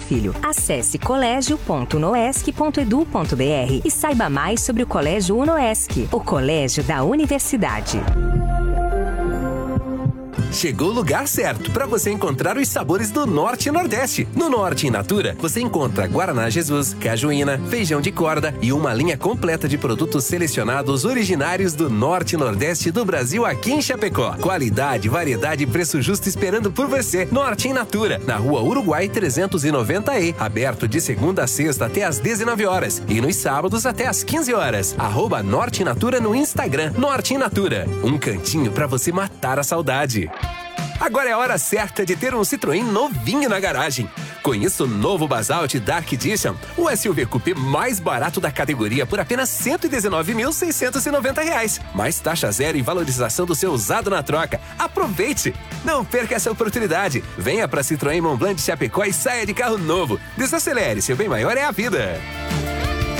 filho. Acesse colégio.unoesc.edu.br e saiba mais sobre o Colégio UnoESC, o colégio da universidade. Chegou o lugar certo para você encontrar os sabores do Norte e Nordeste. No Norte in Natura, você encontra Guaraná Jesus, cajuína, feijão de corda e uma linha completa de produtos selecionados originários do Norte e Nordeste do Brasil aqui em Chapecó. Qualidade, variedade e preço justo esperando por você. Norte in Natura, na Rua Uruguai 390E, aberto de segunda a sexta até às 19 horas e nos sábados até às 15 horas. @Norte in Natura no Instagram. Norte in Natura, um cantinho para você matar a saudade. Agora é a hora certa de ter um Citroën novinho na garagem. Conheça o novo Basalt Dark Edition, o SUV Coupé mais barato da categoria por apenas R$ 119.690. Mais taxa zero e valorização do seu usado na troca. Aproveite! Não perca essa oportunidade. Venha para Citroën Montblanc de Chapecó e saia de carro novo. Desacelere, seu bem maior é a vida.